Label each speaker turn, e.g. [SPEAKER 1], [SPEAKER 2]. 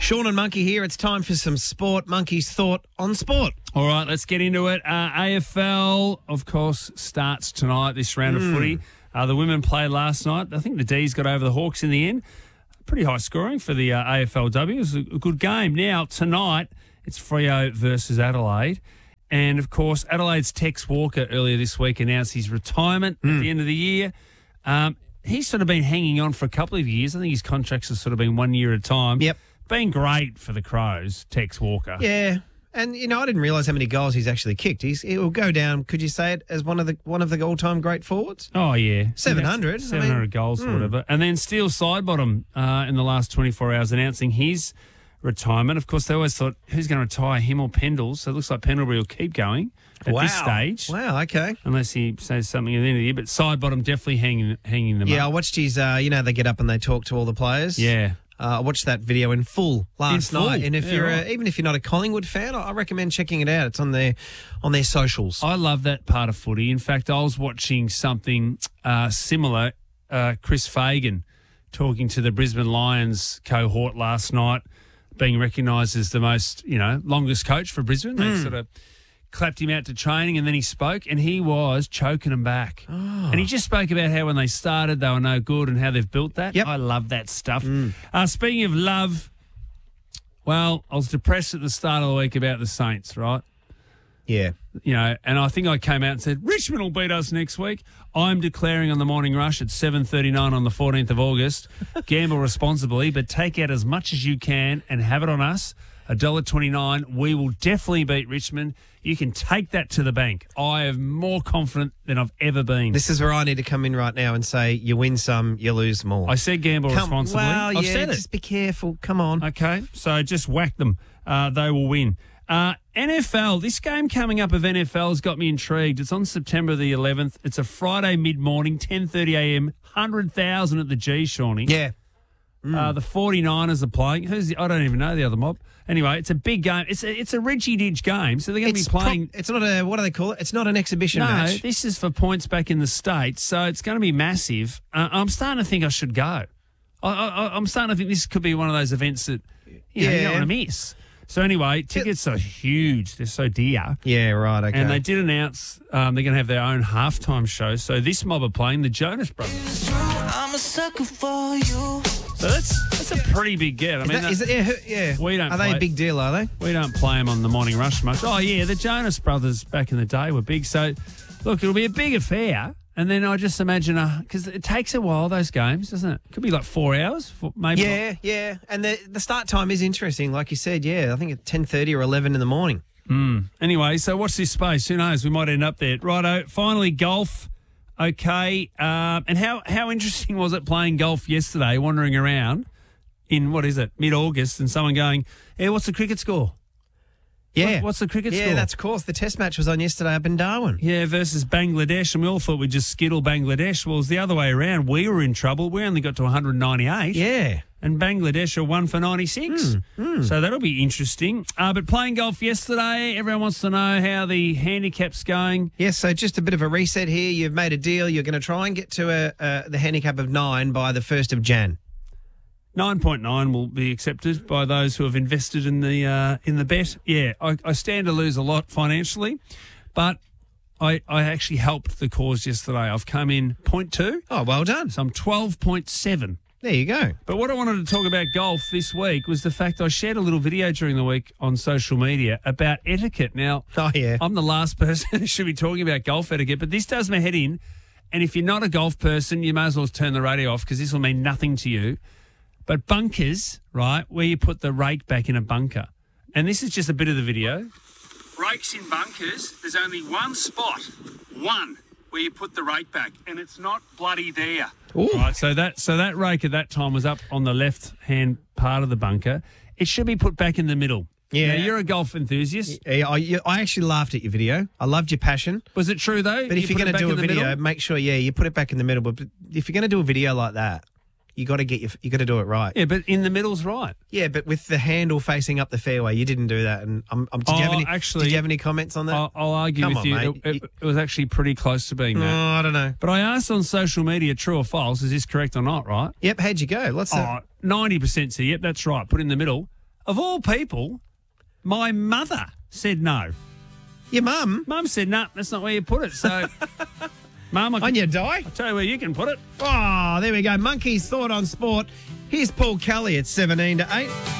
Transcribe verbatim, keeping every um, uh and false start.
[SPEAKER 1] Sean and Monkey here. It's time for some sport. Monkey's thought on sport.
[SPEAKER 2] All right, let's get into it. Uh, A F L, of course, starts tonight, this round mm. of footy. Uh, the women played last night. I think the D's got over the Hawks in the end. Pretty high scoring for the uh, A F L W. It was a good game. Now, tonight, it's Freo versus Adelaide. And, of course, Adelaide's Tex Walker earlier this week announced his retirement mm. at the end of the year. Um, he's sort of been hanging on for a couple of years. I think his contracts have sort of been one year at a time.
[SPEAKER 1] Yep.
[SPEAKER 2] Been great for the Crows, Tex Walker.
[SPEAKER 1] Yeah. And, you know, I didn't realise how many goals he's actually kicked. He's It will go down, could you say it, as one of the one of the all-time great forwards?
[SPEAKER 2] Oh, yeah.
[SPEAKER 1] seven hundred.
[SPEAKER 2] seven hundred I mean, goals mm. or whatever. And then Steele Sidebottom uh, in the last twenty-four hours announcing his retirement. Of course, they always thought, who's going to retire, him or Pendles? So it looks like Pendlebury will keep going at
[SPEAKER 1] wow.
[SPEAKER 2] this stage.
[SPEAKER 1] Wow, okay.
[SPEAKER 2] Unless he says something at the end of the year. But Sidebottom definitely hanging, hanging them
[SPEAKER 1] yeah,
[SPEAKER 2] up.
[SPEAKER 1] I watched his, uh, you know, they get up and they talk to all the players.
[SPEAKER 2] Yeah.
[SPEAKER 1] Uh, I watched that video in full last
[SPEAKER 2] in full.
[SPEAKER 1] night, and if
[SPEAKER 2] yeah,
[SPEAKER 1] you're
[SPEAKER 2] right.
[SPEAKER 1] a, even if you're not a Collingwood fan, I recommend checking it out. It's on their on their socials.
[SPEAKER 2] I love that part of footy. In fact, I was watching something uh, similar. Uh, Chris Fagan talking to the Brisbane Lions cohort last night, being recognised as the most you know longest coach for Brisbane. They
[SPEAKER 1] mm.
[SPEAKER 2] sort of clapped him out to training, and then he spoke, and he was choking them back.
[SPEAKER 1] Oh.
[SPEAKER 2] And he just spoke about how when they started, they were no good and how they've built that.
[SPEAKER 1] Yep.
[SPEAKER 2] I love that stuff.
[SPEAKER 1] Mm.
[SPEAKER 2] Uh, speaking of love, well, I was depressed at the start of the week about the Saints, right?
[SPEAKER 1] Yeah.
[SPEAKER 2] You know, and I think I came out and said, Richmond will beat us next week. I'm declaring on the Morning Rush at seven thirty-nine on the fourteenth of August. Gamble responsibly, but take out as much as you can and have it on us. one dollar twenty-nine. We will definitely beat Richmond. You can take that to the bank. I am more confident than I've ever been.
[SPEAKER 1] This is where I need to come in right now and say, you win some, you lose more.
[SPEAKER 2] I said gamble
[SPEAKER 1] come,
[SPEAKER 2] responsibly.
[SPEAKER 1] Well,
[SPEAKER 2] I've
[SPEAKER 1] yeah,
[SPEAKER 2] said it.
[SPEAKER 1] just be careful. Come on.
[SPEAKER 2] Okay, so just whack them. Uh, they will win. Uh, N F L, this game coming up of N F L has got me intrigued. It's on September the eleventh. It's a Friday mid-morning, ten thirty a.m., one hundred thousand at the G, Shawnee.
[SPEAKER 1] Yeah. Mm.
[SPEAKER 2] Uh, the 49ers are playing. Who's the, I don't even know the other mob. Anyway, it's a big game. It's a, it's a Reggie Didge game, so they're going to be playing.
[SPEAKER 1] Pro- it's not a, what do they call it? It's not an exhibition
[SPEAKER 2] no,
[SPEAKER 1] match.
[SPEAKER 2] No, this is for points back in the States, so it's going to be massive. Uh, I'm starting to think I should go. I, I, I'm starting to think this could be one of those events that you, know,
[SPEAKER 1] yeah.
[SPEAKER 2] you don't want to miss. So anyway, tickets are huge. They're so dear.
[SPEAKER 1] Yeah, right, okay.
[SPEAKER 2] And they did announce um, they're going to have their own halftime show. So this mob are playing the Jonas Brothers.
[SPEAKER 3] I'm a sucker for you.
[SPEAKER 2] So that's that's a pretty big get. I
[SPEAKER 1] is
[SPEAKER 2] mean,
[SPEAKER 1] that, is it, yeah, who- yeah.
[SPEAKER 2] We don't
[SPEAKER 1] Are
[SPEAKER 2] play,
[SPEAKER 1] they a big deal, are they?
[SPEAKER 2] We don't play them on the Morning Rush much. Oh, yeah, the Jonas Brothers back in the day were big. So, look, it'll be a big affair. And then I just imagine, because it takes a while, those games, doesn't it? It could be like four hours, four, maybe.
[SPEAKER 1] Yeah,
[SPEAKER 2] not.
[SPEAKER 1] yeah. And the the start time is interesting, like you said, yeah. I think at ten thirty or eleven in the morning.
[SPEAKER 2] Mm. Anyway, so watch this space. Who knows? We might end up there. Righto, finally, golf. Okay. Um, and how, how interesting was it playing golf yesterday, wandering around in, what is it, mid-August, and someone going, hey, what's the cricket score?
[SPEAKER 1] Yeah.
[SPEAKER 2] What, what's the cricket
[SPEAKER 1] yeah,
[SPEAKER 2] score?
[SPEAKER 1] Yeah, that's of course. The test match was on yesterday up in Darwin.
[SPEAKER 2] Yeah, versus Bangladesh, and we all thought we'd just skittle Bangladesh. Well, it was the other way around. We were in trouble. We only got to one hundred ninety-eight.
[SPEAKER 1] Yeah.
[SPEAKER 2] And Bangladesh are one for ninety-six.
[SPEAKER 1] Mm, mm.
[SPEAKER 2] So that'll be interesting. Uh, but playing golf yesterday, everyone wants to know how the handicap's going.
[SPEAKER 1] Yes, so just a bit of a reset here. You've made a deal. You're going to try and get to a, uh, the handicap of nine by the first of January.
[SPEAKER 2] nine point nine will be accepted by those who have invested in the uh, in the bet. Yeah, I, I stand to lose a lot financially, but I, I actually helped the cause yesterday. I've come in point two.
[SPEAKER 1] Oh, well done.
[SPEAKER 2] So I'm twelve point seven.
[SPEAKER 1] There you go.
[SPEAKER 2] But what I wanted to talk about golf this week was the fact I shared a little video during the week on social media about etiquette. Now,
[SPEAKER 1] oh, yeah.
[SPEAKER 2] I'm the last person who should be talking about golf etiquette, but this does my head in. And if you're not a golf person, you may as well turn the radio off because this will mean nothing to you. But bunkers, right, where you put the rake back in a bunker. And this is just a bit of the video. Rakes in bunkers, there's only one spot, one, where you put the rake back, and it's not bloody there.
[SPEAKER 1] Ooh.
[SPEAKER 2] Right, so that so that rake at that time was up on the left-hand part of the bunker. It should be put back in the middle.
[SPEAKER 1] Yeah.
[SPEAKER 2] Now, you're a golf enthusiast.
[SPEAKER 1] Yeah, I, I actually laughed at your video. I loved your passion.
[SPEAKER 2] Was it true, though?
[SPEAKER 1] But if
[SPEAKER 2] you
[SPEAKER 1] you're going to do a video,
[SPEAKER 2] middle?
[SPEAKER 1] make sure, yeah, you put it back in the middle. But if you're going to do a video like that, you got to get your, you got to do it right.
[SPEAKER 2] Yeah, but in the middle's right.
[SPEAKER 1] Yeah, but with the handle facing up the fairway, you didn't do that. And um, um, did,
[SPEAKER 2] oh,
[SPEAKER 1] you have any,
[SPEAKER 2] actually,
[SPEAKER 1] did you have any comments on that?
[SPEAKER 2] I'll, I'll argue
[SPEAKER 1] Come
[SPEAKER 2] with
[SPEAKER 1] on,
[SPEAKER 2] you.
[SPEAKER 1] mate.
[SPEAKER 2] It, it, it was actually pretty close to being
[SPEAKER 1] No,
[SPEAKER 2] that.
[SPEAKER 1] I don't know.
[SPEAKER 2] But I asked on social media, true or false, is this correct or not, right?
[SPEAKER 1] Yep, how'd you go? Let's. Uh,
[SPEAKER 2] Oh, ninety percent said, yep, that's right. Put in the middle. of all people, my mother said no.
[SPEAKER 1] Your mum?
[SPEAKER 2] Mum said, no, that's not where you put it. So, Mum, I
[SPEAKER 1] On
[SPEAKER 2] can,
[SPEAKER 1] your die?
[SPEAKER 2] I'll tell you where you can put it.
[SPEAKER 1] Oh, there we go. Monkey's thought on sport. Here's Paul Kelly at seventeen to eight.